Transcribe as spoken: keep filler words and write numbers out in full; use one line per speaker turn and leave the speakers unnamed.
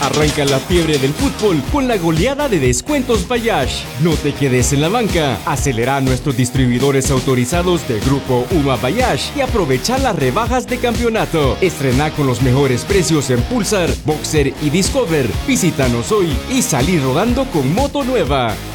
Arranca la fiebre del fútbol con la goleada de descuentos Bayash. No te quedes en la banca. Acelera a nuestros distribuidores autorizados del grupo UMA Bayash y aprovecha las rebajas de campeonato. Estrena con los mejores precios en Pulsar, Boxer y Discover. Visítanos hoy y salí rodando con moto nueva.